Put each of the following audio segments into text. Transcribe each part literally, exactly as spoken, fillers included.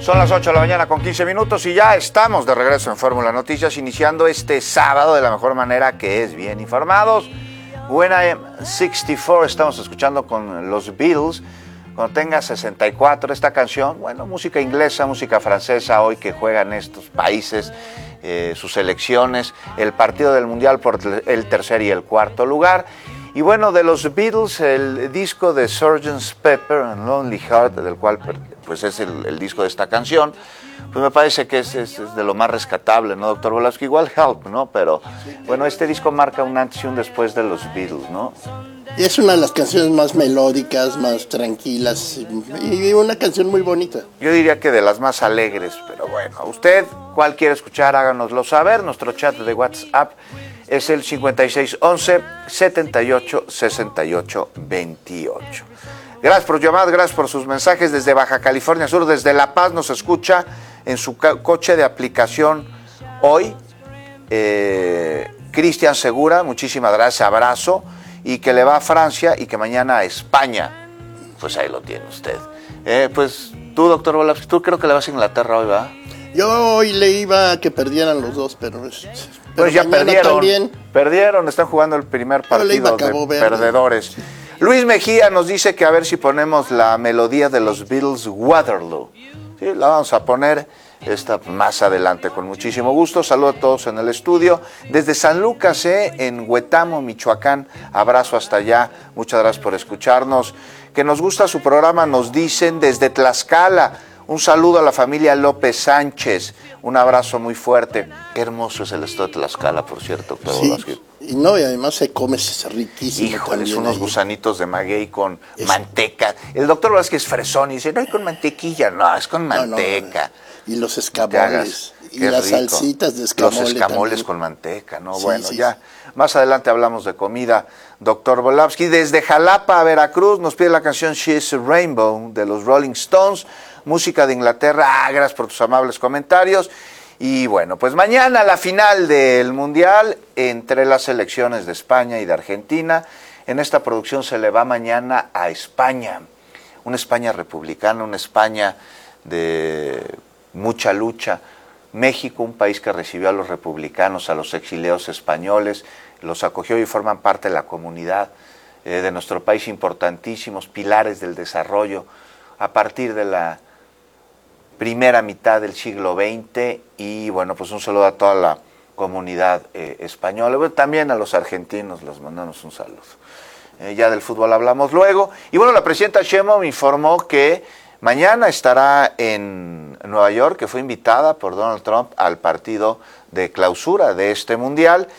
Son las ocho de la mañana con quince minutos y ya estamos de regreso en Fórmula Noticias, iniciando este sábado de la mejor manera, que es bien informados. When I am sesenta y cuatro, estamos escuchando con los Beatles. Cuando tenga sesenta y cuatro, esta canción, bueno, música inglesa, música francesa, hoy que juegan estos países, eh, sus selecciones, el partido del Mundial por el tercer y el cuarto lugar. Y bueno, de los Beatles, el disco de sergeant Pepper and Lonely Heart, del cual pues es el, el disco de esta canción, pues me parece que es, es, es de lo más rescatable, ¿no, doctor Volavsky? Igual Help, ¿no? Pero bueno, este disco marca un antes y un después de los Beatles, ¿no? Es una de las canciones más melódicas, más tranquilas y una canción muy bonita. Yo diría que de las más alegres, pero bueno, usted, ¿cuál quiere escuchar? Háganoslo saber. Nuestro chat de WhatsApp es el cincuenta y seis once, setenta y ocho, sesenta y ocho, veintiocho. Gracias por llamar, gracias por sus mensajes desde Baja California Sur, desde La Paz nos escucha en su co- coche de aplicación hoy. Eh, Cristian Segura, muchísimas gracias, abrazo, y que le va a Francia y que mañana a España. Pues ahí lo tiene usted. Eh, pues tú, doctor Volavsky, tú creo que le vas a Inglaterra hoy, ¿va? Yo hoy le iba a que perdieran los dos, pero... pero pues ya perdieron, también. perdieron, están jugando el primer partido de Verde. perdedores. Luis Mejía nos dice que a ver si ponemos la melodía de los Beatles, Waterloo. Sí, la vamos a poner esta más adelante con muchísimo gusto. Saludos a todos en el estudio. Desde San Lucas, eh, en Huetamo, Michoacán. Abrazo hasta allá. Muchas gracias por escucharnos. Que nos gusta su programa, nos dicen desde Tlaxcala. Un saludo a la familia López Sánchez. Un abrazo muy fuerte. Qué hermoso es el estado de Tlaxcala, por cierto. Sí, y no, y además se come, es riquísimo. Híjoles, unos ahí. Gusanitos de maguey con es... manteca. El doctor Vázquez es fresón y dice, no hay con mantequilla, no, es con manteca. No, no, no. Y los escamoles. Y las rico. Salsitas de escamole. Los escamoles también. Con manteca, ¿no? Sí, bueno, sí, ya. Sí. Más adelante hablamos de comida. Doctor Volavsky, desde Jalapa, Veracruz, nos pide la canción She's a Rainbow de los Rolling Stones. Música de Inglaterra. Ah, gracias por tus amables comentarios. Y bueno, pues mañana la final del Mundial entre las selecciones de España y de Argentina. En esta producción se le va mañana a España. Una España republicana, una España de mucha lucha. México, un país que recibió a los republicanos, a los exiliados españoles, los acogió y forman parte de la comunidad eh, de nuestro país, importantísimos pilares del desarrollo a partir de la primera mitad del siglo veinte. Y bueno, pues un saludo a toda la comunidad eh, española, bueno, también a los argentinos les mandamos un saludo. Eh, ya del fútbol hablamos luego. Y bueno, la presidenta Sheinbaum informó que mañana estará en Nueva York, que fue invitada por Donald Trump al partido de clausura de este mundial.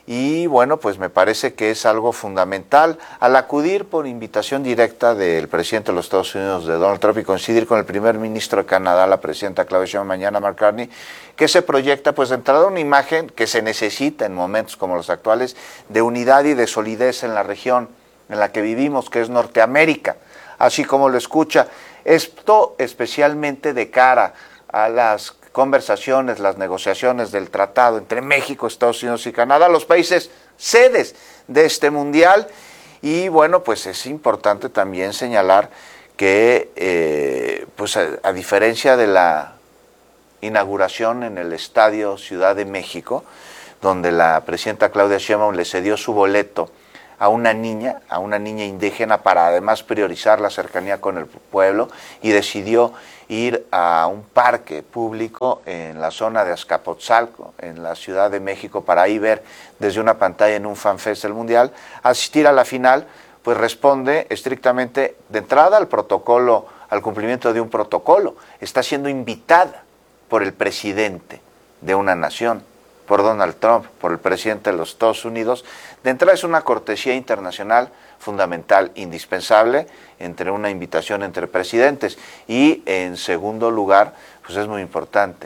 Y bueno, pues me parece que es algo fundamental al acudir por invitación directa del presidente de los Estados Unidos, de Donald Trump, y coincidir con el primer ministro de Canadá, la presidenta Claudia Sheinbaum, mañana, Mark Carney, que se proyecta pues de entrada una imagen que se necesita en momentos como los actuales de unidad y de solidez en la región en la que vivimos, que es Norteamérica, así como lo escucha. Esto especialmente de cara a las conversaciones, las negociaciones del tratado entre México, Estados Unidos y Canadá, los países sedes de este mundial. Y bueno, pues es importante también señalar que, eh, pues a, a diferencia de la inauguración en el Estadio Ciudad de México, donde la presidenta Claudia Sheinbaum le cedió su boleto a una niña, a una niña indígena, para además priorizar la cercanía con el pueblo, y decidió ir a un parque público en la zona de Azcapotzalco, en la Ciudad de México, para ahí ver desde una pantalla en un fanfest del Mundial. Asistir a la final, pues responde estrictamente de entrada al protocolo, al cumplimiento de un protocolo. Está siendo invitada por el presidente de una nación, por Donald Trump, por el presidente de los Estados Unidos. De entrada es una cortesía internacional fundamental, indispensable, entre una invitación entre presidentes. Y en segundo lugar, pues es muy importante,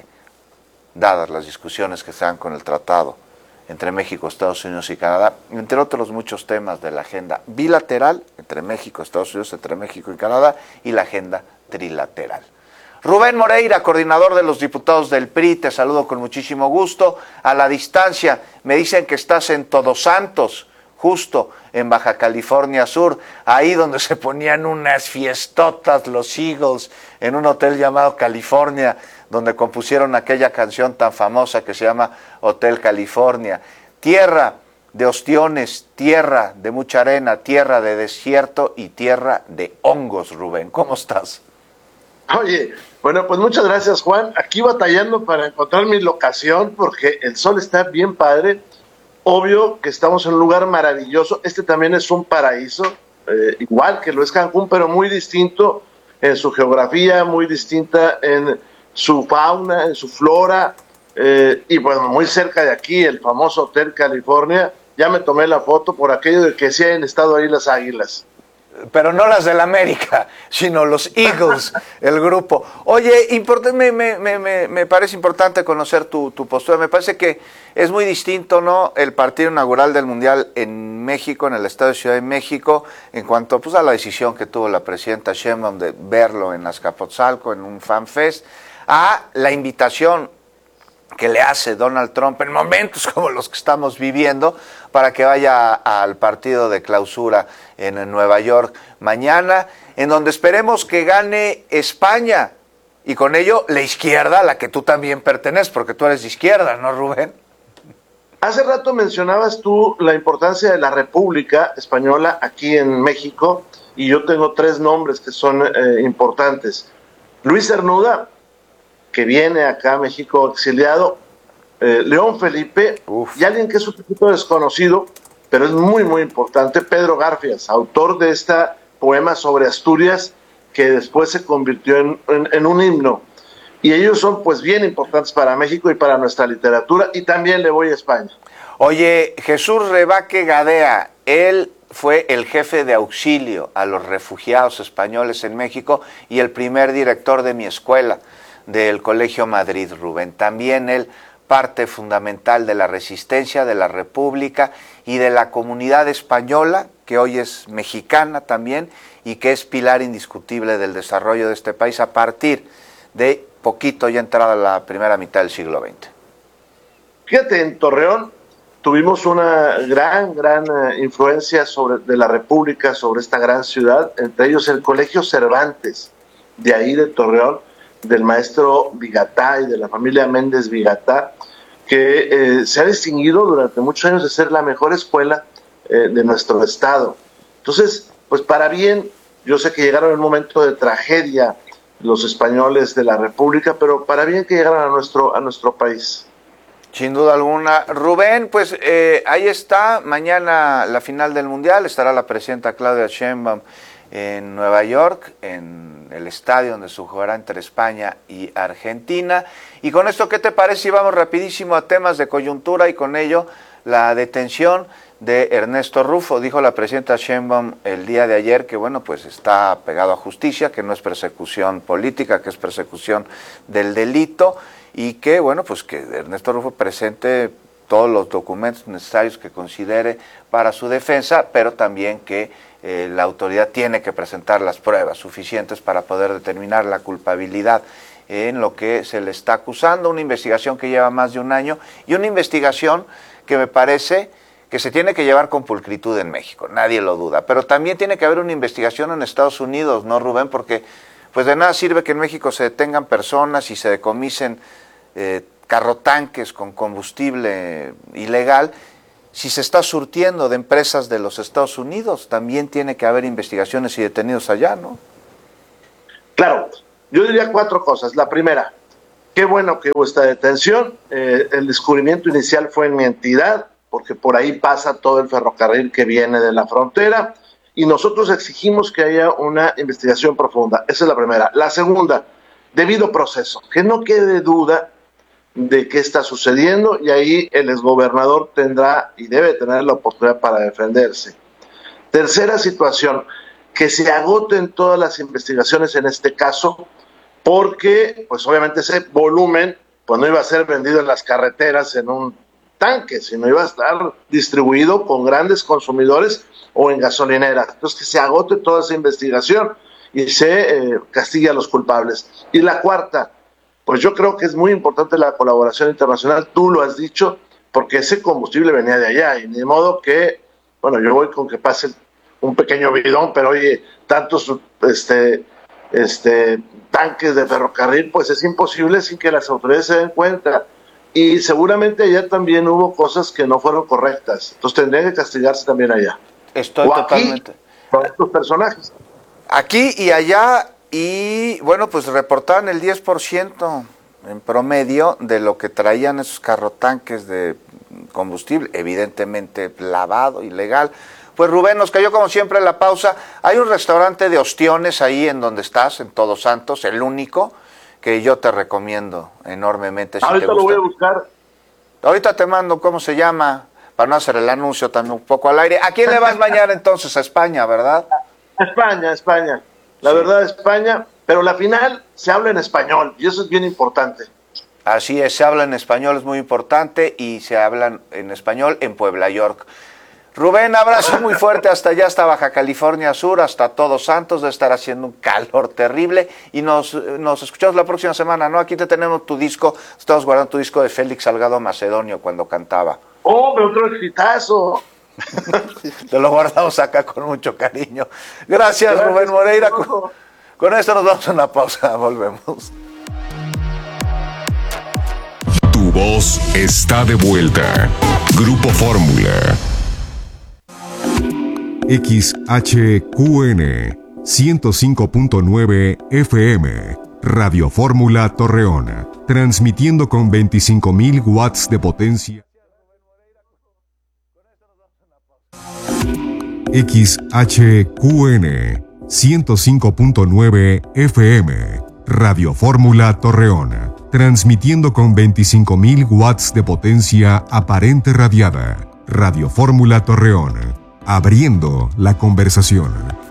dadas las discusiones que se dan con el tratado entre México, Estados Unidos y Canadá, entre otros muchos temas de la agenda bilateral entre México, Estados Unidos, entre México y Canadá, y la agenda trilateral. Rubén Moreira, coordinador de los diputados del P R I, te saludo con muchísimo gusto. A la distancia, me dicen que estás en Todos Santos. justo en Baja California Sur, ahí donde se ponían unas fiestotas los Eagles, en un hotel llamado California, donde compusieron aquella canción tan famosa que se llama Hotel California. Tierra de ostiones, tierra de mucha arena, tierra de desierto y tierra de hongos, Rubén. ¿Cómo estás? Oye, bueno, pues muchas gracias, Juan. Aquí batallando para encontrar mi locación porque el sol está bien padre. Obvio que estamos en un lugar maravilloso. Este también es un paraíso, eh, igual que lo es Cancún, pero muy distinto en su geografía, muy distinta en su fauna, en su flora. Eh, y bueno, muy cerca de aquí, el famoso Hotel California. Ya me tomé la foto por aquello de que sí hayan estado ahí las águilas. Pero no las del América, sino los Eagles, el grupo. Oye, me, me, me, me parece importante conocer tu, tu postura. Me parece que es muy distinto, ¿no?, el partido inaugural del Mundial en México, en el Estadio de Ciudad de México, en cuanto pues, a la decisión que tuvo la presidenta Sheinbaum de verlo en Azcapotzalco, en un fan fest, a la invitación que le hace Donald Trump en momentos como los que estamos viviendo para que vaya al partido de clausura en, en Nueva York mañana, en donde esperemos que gane España y con ello la izquierda a la que tú también perteneces, porque tú eres de izquierda, ¿no, Rubén? Hace rato mencionabas tú la importancia de la República Española aquí en México y yo tengo tres nombres que son eh, importantes. Luis Cernuda, que viene acá a México exiliado, eh, León Felipe, Uf. y alguien que es un poquito desconocido, pero es muy, muy importante, Pedro Garfias, autor de este poema sobre Asturias, que después se convirtió en, en, en un himno. Y ellos son pues bien importantes para México y para nuestra literatura, y también le voy a España. Oye, Jesús Rebaque Gadea, él fue el jefe de auxilio a los refugiados españoles en México y el primer director de mi escuela, del Colegio Madrid, Rubén. También él, parte fundamental de la resistencia de la República y de la comunidad española, que hoy es mexicana también, y que es pilar indiscutible del desarrollo de este país a partir de poquito ya entrada la primera mitad del siglo veinte. Fíjate, en Torreón tuvimos una gran, gran influencia sobre, de la República sobre esta gran ciudad, entre ellos el Colegio Cervantes, de ahí de Torreón, del maestro Vigatá y de la familia Méndez Vigatá, que eh, se ha distinguido durante muchos años de ser la mejor escuela eh, de nuestro estado. Entonces, pues para bien, yo sé que llegaron en un momento de tragedia los españoles de la República, pero para bien que llegaron a nuestro, a nuestro país. Sin duda alguna. Rubén, pues eh, ahí está, mañana la final del Mundial, estará la presidenta Claudia Sheinbaum en Nueva York, en el estadio donde se jugará entre España y Argentina. Y con esto, ¿qué te parece si vamos rapidísimo a temas de coyuntura y con ello la detención de Ernesto Rufo? Dijo la presidenta Sheinbaum el día de ayer que, bueno, pues está pegado a justicia, que no es persecución política, que es persecución del delito y que, bueno, pues que Ernesto Rufo presente todos los documentos necesarios que considere para su defensa, pero también que eh, la autoridad tiene que presentar las pruebas suficientes para poder determinar la culpabilidad en lo que se le está acusando, una investigación que lleva más de un año y una investigación que me parece que se tiene que llevar con pulcritud en México, nadie lo duda, pero también tiene que haber una investigación en Estados Unidos, ¿no, Rubén? Porque pues de nada sirve que en México se detengan personas y se decomisen eh, carrotanques con combustible ilegal si se está surtiendo de empresas de los Estados Unidos. También tiene que haber investigaciones y detenidos allá, ¿no? Claro, yo diría cuatro cosas. La primera, qué bueno que hubo esta detención. Eh, el descubrimiento inicial fue en mi entidad, porque por ahí pasa todo el ferrocarril que viene de la frontera, y nosotros exigimos que haya una investigación profunda. Esa es la primera. La segunda, debido proceso, que no quede duda de qué está sucediendo, y ahí el exgobernador tendrá y debe tener la oportunidad para defenderse. Tercera situación, que se agoten todas las investigaciones en este caso, porque pues obviamente ese volumen pues no iba a ser vendido en las carreteras en un tanque, sino iba a estar distribuido con grandes consumidores o en gasolineras. Entonces que se agote toda esa investigación y se eh, castigue a los culpables. Y la cuarta, pues yo creo que es muy importante la colaboración internacional, tú lo has dicho, porque ese combustible venía de allá, y de modo que bueno, yo voy con que pase un pequeño bidón, pero oye, tantos este, este, tanques de ferrocarril, pues es imposible sin que las autoridades se den cuenta. Y seguramente allá también hubo cosas que no fueron correctas, entonces tendrían que castigarse también allá. Estoy o totalmente. Aquí, con estos personajes. Aquí y allá, y bueno, pues reportaban el diez por ciento en promedio de lo que traían esos carrotanques de combustible, evidentemente lavado, ilegal. Pues Rubén, nos cayó como siempre la pausa. Hay un restaurante de ostiones ahí en donde estás, en Todos Santos, el único, que yo te recomiendo enormemente. Si Ahorita te gusta. lo voy a buscar. Ahorita te mando cómo se llama, para no hacer el anuncio también un poco al aire. ¿A quién le vas mañana entonces? A España, ¿verdad? A España, España. La sí. verdad, España. Pero la final se habla en español y eso es bien importante. Así es, se habla en español, es muy importante, y se hablan en español en Puebla, York. Rubén, abrazo muy fuerte hasta allá, hasta Baja California Sur, hasta Todos Santos, de estar haciendo un calor terrible, y nos, nos escuchamos la próxima semana, ¿no? Aquí te tenemos tu disco, estamos guardando tu disco de Félix Salgado Macedonio cuando cantaba. ¡Oh, me otro exitazo! Te lo guardamos acá con mucho cariño. Gracias, Gracias Rubén Moreira. Con, con esto nos vamos a una pausa, volvemos. Tu voz está de vuelta. Grupo Fórmula. X H Q N ciento cinco punto nueve F M, Radio Fórmula Torreón, transmitiendo con veinticinco mil watts de potencia. X H Q N ciento cinco punto nueve F M, Radio Fórmula Torreón, transmitiendo con veinticinco mil watts de potencia aparente radiada. Radio Fórmula Torreón, abriendo la conversación.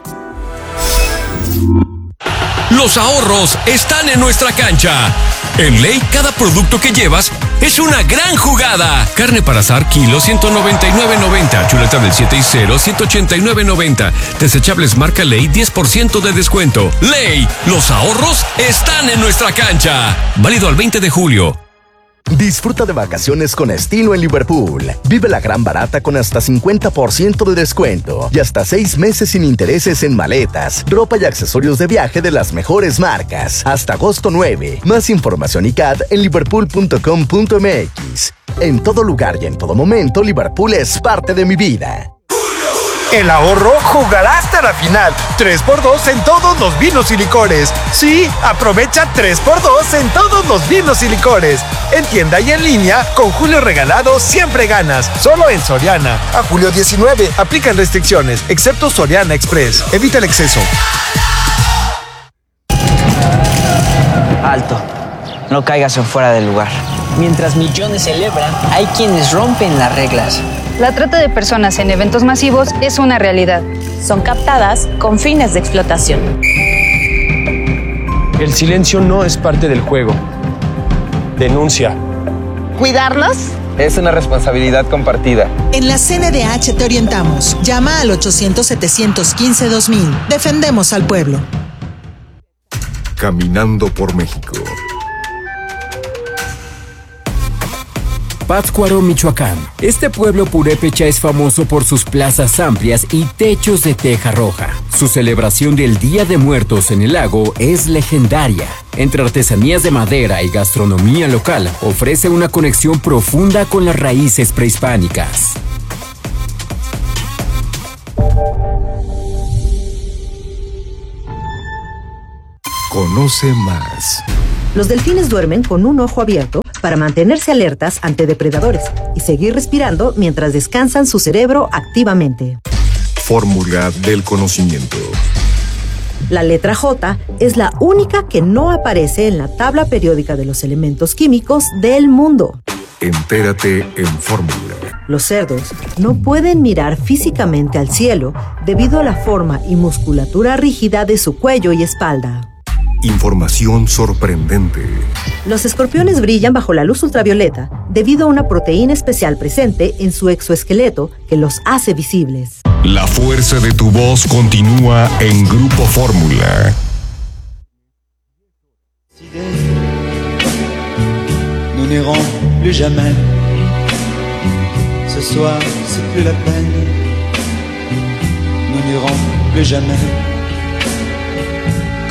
Los ahorros están en nuestra cancha. En Ley, cada producto que llevas es una gran jugada. Carne para asar, kilo, ciento noventa y nueve noventa. Chuleta del siete y cero, ciento ochenta y nueve noventa. Desechables marca Ley, diez por ciento de descuento. Ley, los ahorros están en nuestra cancha. Válido al veinte de julio. Disfruta de vacaciones con estilo en Liverpool. Vive la gran barata con hasta cincuenta por ciento de descuento y hasta seis meses sin intereses en maletas, ropa y accesorios de viaje de las mejores marcas. Hasta agosto nueve. Más información y C A D en liverpool punto com punto m x. En todo lugar y en todo momento, Liverpool es parte de mi vida. El ahorro jugará hasta la final. tres por dos en todos los vinos y licores. Sí, aprovecha tres por dos en todos los vinos y licores. En tienda y en línea, con Julio Regalado siempre ganas. Solo en Soriana. A julio diecinueve, aplican restricciones, excepto Soriana Express. Evita el exceso. Alto. No caigas en fuera del lugar. Mientras millones celebran, hay quienes rompen las reglas. La trata de personas en eventos masivos es una realidad. Son captadas con fines de explotación. El silencio no es parte del juego. Denuncia. ¿Cuidarlos? Es una responsabilidad compartida. En la C N D H te orientamos. Llama al ochocientos, setecientos quince, dos mil. Defendemos al pueblo. Caminando por México. Pátzcuaro, Michoacán. Este pueblo purépecha es famoso por sus plazas amplias y techos de teja roja. Su celebración del Día de Muertos en el lago es legendaria. Entre artesanías de madera y gastronomía local, ofrece una conexión profunda con las raíces prehispánicas. Conoce más. Los delfines duermen con un ojo abierto para mantenerse alertas ante depredadores y seguir respirando mientras descansan su cerebro activamente. Fórmula del conocimiento. La letra J es la única que no aparece en la tabla periódica de los elementos químicos del mundo. Entérate en Fórmula. Los cerdos no pueden mirar físicamente al cielo debido a la forma y musculatura rígida de su cuello y espalda. Información sorprendente. Los escorpiones brillan bajo la luz ultravioleta debido a una proteína especial presente en su exoesqueleto que los hace visibles. La fuerza de tu voz continúa en Grupo Fórmula. Nous n'irons plus jamais. Ce soir, c'est plus la peine. n'iront plus jamais.